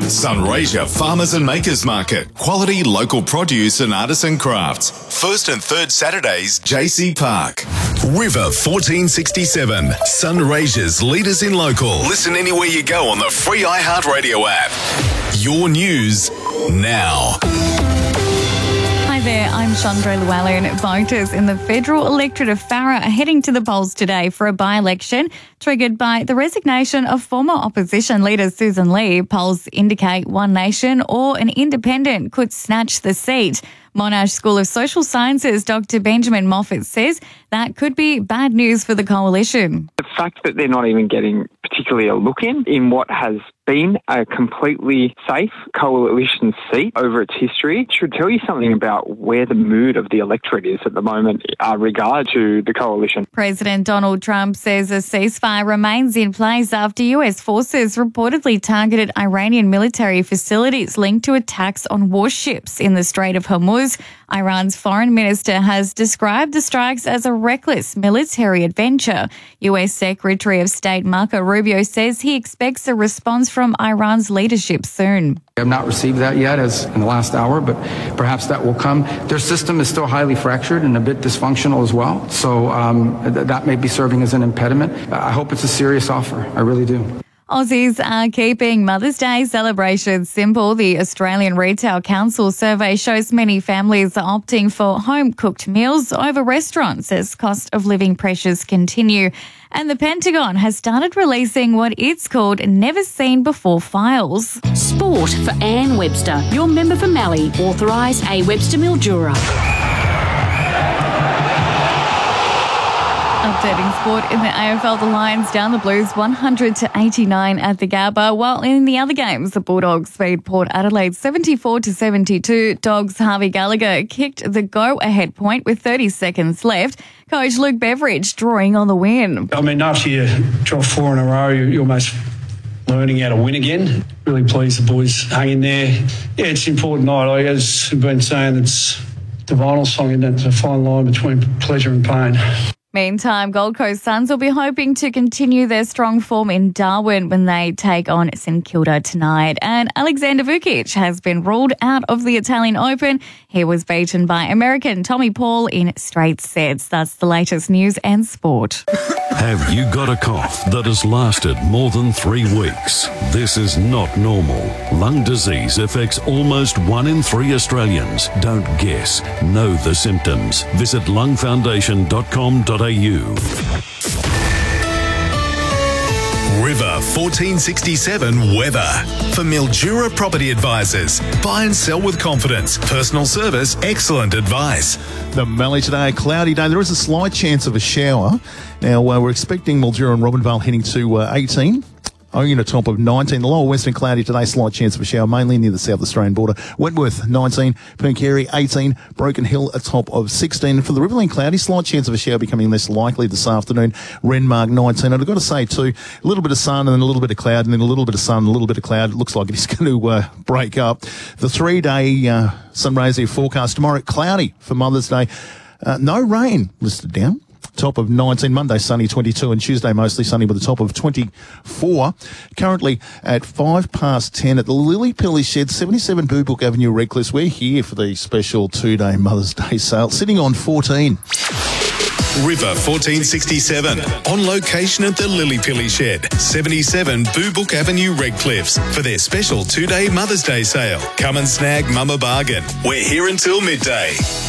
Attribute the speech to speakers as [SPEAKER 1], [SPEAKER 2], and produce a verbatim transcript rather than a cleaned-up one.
[SPEAKER 1] Sunraysia Farmers and Makers Market. Quality local produce and artisan crafts. First and third Saturdays, J C Park. River fourteen sixty-seven. Sunraysia's leaders in local. Listen anywhere you go on the free iHeartRadio app. Your news now.
[SPEAKER 2] Hi there, I'm Chandra Llewellyn. Voters in the federal electorate of Farrer are heading to the polls today for a by-election triggered by the resignation of former opposition leader Susan Lee. Polls indicate One Nation or an independent could snatch the seat. Monash School of Social Sciences Doctor Benjamin Moffat says that could be bad news for the coalition.
[SPEAKER 3] The fact that they're not even getting particularly a look in, in what has been a completely safe coalition seat over its history should tell you something about where the mood of the electorate is at the moment uh, regard to the coalition.
[SPEAKER 2] President Donald Trump says a ceasefire remains in place after U S forces reportedly targeted Iranian military facilities linked to attacks on warships in the Strait of Hormuz. Iran's foreign minister has described the strikes as a reckless military adventure. U S Secretary of State Marco Rubio says he expects a response from Iran's leadership soon.
[SPEAKER 4] I have not received that yet as in the last hour, but perhaps that will come. Their system is still highly fractured and a bit dysfunctional as well, so um, th- that may be serving as an impediment. I hope it's a serious offer. I really do.
[SPEAKER 2] Aussies are keeping Mother's Day celebrations simple. The Australian Retail Council survey shows many families are opting for home-cooked meals over restaurants as cost of living pressures continue. And the Pentagon has started releasing what it's called never-seen-before files.
[SPEAKER 5] Sport for Anne Webster, your member for Mallee, authorised A. Webster Mildura.
[SPEAKER 2] Updating sport in the A F L, the Lions down the Blues one hundred to eighty-nine at the Gabba, while in the other games, the Bulldogs beat Port Adelaide seventy-four to seventy-two. Dogs' Harvey Gallagher kicked the go-ahead point with thirty seconds left. Coach Luke Beveridge drawing on the win.
[SPEAKER 6] I mean, after you drop four in a row, you're almost learning how to win again. Really pleased the boys hang in there. Yeah, it's an important night. Like, as we've been saying, it's the vinyl song, and that's a fine line between pleasure and pain.
[SPEAKER 2] Meantime, Gold Coast Suns will be hoping to continue their strong form in Darwin when they take on St Kilda tonight. And Alexander Vukic has been ruled out of the Italian Open. He was beaten by American Tommy Paul in straight sets. That's the latest news and sport.
[SPEAKER 7] Have you got a cough that has lasted more than three weeks? This is not normal. Lung disease affects almost one in three Australians. Don't guess. Know the symptoms. Visit lung foundation dot com dot a u.
[SPEAKER 1] River fourteen sixty-seven weather. For Mildura Property Advisors. Buy and sell with confidence. Personal service, excellent advice.
[SPEAKER 8] The Mallee today, a cloudy day. There is a slight chance of a shower. Now, uh, we're expecting Mildura and Robinvale heading to uh, eighteen. Owen a top of nineteen. The lower western cloudy today, slight chance of a shower, mainly near the South Australian border. Wentworth, nineteen. Pooncarie, eighteen. Broken Hill, a top of sixteen. For the Riverland, cloudy, slight chance of a shower becoming less likely this afternoon. Renmark, nineteen. And I've got to say, too, a little bit of sun and then a little bit of cloud and then a little bit of sun and a little bit of cloud. It looks like it's going to uh, break up. The three-day uh, sunrise forecast tomorrow, cloudy for Mother's Day. Uh, no rain listed down. Top of nineteen. Monday sunny twenty-two, and Tuesday mostly sunny with a top of twenty-four. Currently at five past ten at the Lily Pilly Shed, seventy-seven Boobook Avenue, Redcliffe. We're here for the special two-day Mother's Day sale, sitting on fourteen.
[SPEAKER 1] River fourteen sixty-seven, on location at the Lily Pilly Shed, seventy-seven Boobook Avenue, Redcliffs, for their special two-day Mother's Day sale. Come and snag Mama Bargain. We're here until midday.